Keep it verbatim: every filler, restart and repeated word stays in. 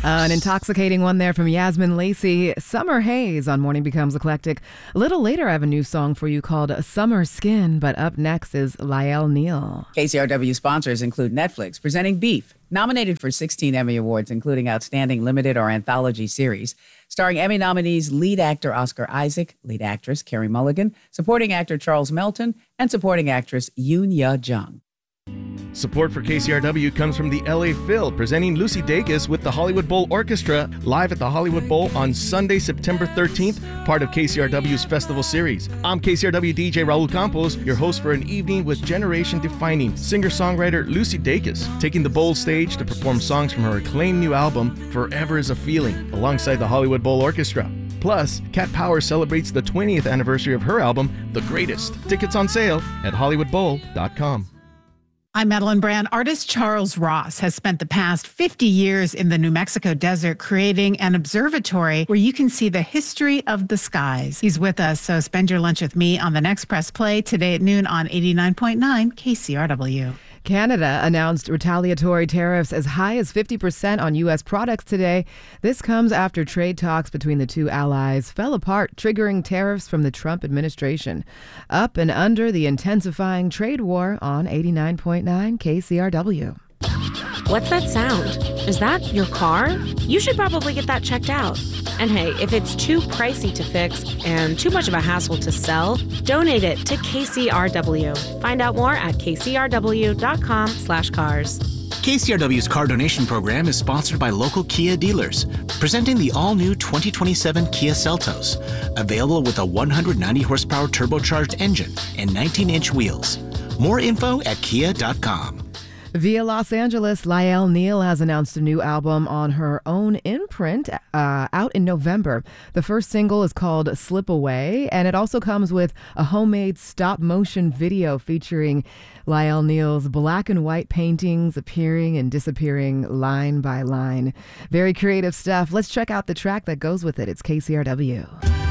Uh, an intoxicating one there from Yasmin Lacey. Summer Haze on Morning Becomes Eclectic. A little later, I have a new song for you called Summer Skin, but up next is Lyle Neal. K C R W sponsors include Netflix, presenting Beef, nominated for sixteen Emmy Awards, including Outstanding Limited or Anthology Series, starring Emmy nominees lead actor Oscar Isaac, lead actress Carey Mulligan, supporting actor Charles Melton, and supporting actress Yoon Ya Jung. Support for K C R W comes from the L A Phil, presenting Lucy Dacus with the Hollywood Bowl Orchestra live at the Hollywood Bowl on Sunday, September thirteenth, part of K C R W's festival series. I'm K C R W D J Raul Campos, your host for an evening with generation-defining singer-songwriter Lucy Dacus, taking the bowl stage to perform songs from her acclaimed new album, Forever is a Feeling, alongside the Hollywood Bowl Orchestra. Plus, Cat Power celebrates the twentieth anniversary of her album, The Greatest. Tickets on sale at hollywood bowl dot com. I'm Madeline Brand. Artist Charles Ross has spent the past fifty years in the New Mexico desert creating an observatory where you can see the history of the skies. He's with us, so spend your lunch with me on the next Press Play today at noon on eighty-nine point nine K C R W. Canada announced retaliatory tariffs as high as fifty percent on U S products today. This comes after trade talks between the two allies fell apart, triggering tariffs from the Trump administration. Up and under the intensifying trade war on eighty-nine point nine K C R W. What's that sound? Is that your car? You should probably get that checked out. And hey, if it's too pricey to fix and too much of a hassle to sell, donate it to K C R W. Find out more at k c r w dot com slash cars. K C R W's car donation program is sponsored by local Kia dealers, presenting the all-new twenty twenty-seven Kia Seltos, available with a one hundred ninety horsepower turbocharged engine and nineteen inch wheels. More info at kia dot com. Via Los Angeles, Lyle Neal has announced a new album on her own imprint uh, out in November. The first single is called Slip Away, and it also comes with a homemade stop-motion video featuring Lyle Neal's black and white paintings appearing and disappearing line by line. Very creative stuff. Let's check out the track that goes with it. It's K C R W.